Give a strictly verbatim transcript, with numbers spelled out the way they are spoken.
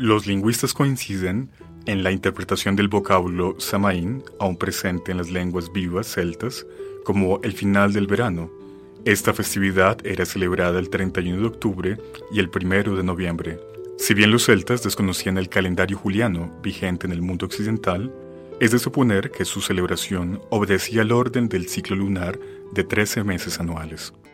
Los lingüistas coinciden en la interpretación del vocablo Samaín, aún presente en las lenguas vivas celtas, como el final del verano. Esta festividad era celebrada el treinta y uno de octubre y el primero de noviembre. Si bien los celtas desconocían el calendario juliano vigente en el mundo occidental, es de suponer que su celebración obedecía al orden del ciclo lunar de trece meses anuales.